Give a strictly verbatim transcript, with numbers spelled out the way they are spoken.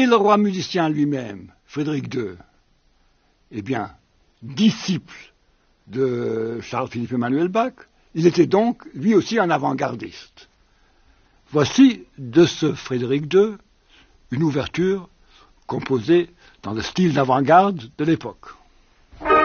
Et le roi musicien lui-même, Frédéric deux, eh bien, disciple de Charles-Philippe Emmanuel Bach, il était donc lui aussi un avant-gardiste. Voici de ce Frédéric deux une ouverture composée dans le style d'avant-garde de l'époque.